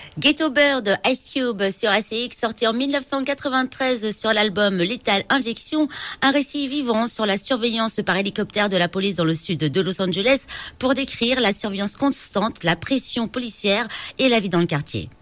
Ghetto Bird, Ice Cube sur ACX, sorti en 1993 sur l'album Lethal Injection, un récit vivant sur la surveillance par hélicoptère de la police dans le sud de Los Angeles pour décrire la surveillance constante, la pression policière et la vie dans le quartier.